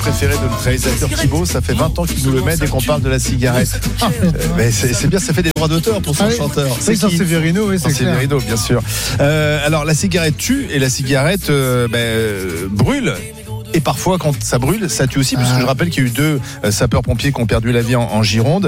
préféré de notre réalisateur Thibaut. Ça fait 20 ans qu'il nous le met dès qu'on parle de la cigarette. Mais c'est bien, ça fait des droits d'auteur pour son chanteur. C'est Severino, oui, c'est clair. Severino, bien sûr. Alors, la cigarette tue et la cigarette brûle. Et parfois, quand ça brûle, ça tue aussi, parce que je rappelle qu'il y a eu 2 sapeurs-pompiers qui ont perdu la vie en Gironde.